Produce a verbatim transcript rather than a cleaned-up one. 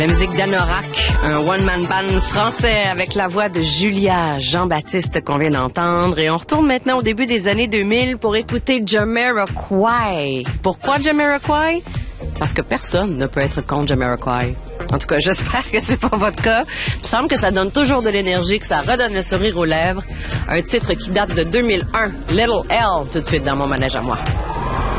La musique d'Anorak, un one-man band français avec la voix de Julia Jean-Baptiste qu'on vient d'entendre. Et on retourne maintenant au début des années deux mille pour écouter Jamiroquai. Pourquoi Jamiroquai? Parce que personne ne peut être contre Jamiroquai. En tout cas, j'espère que c'est pas votre cas. Il me semble que ça donne toujours de l'énergie, que ça redonne le sourire aux lèvres. Un titre qui date de deux mille un, Little L, tout de suite dans mon manège à moi.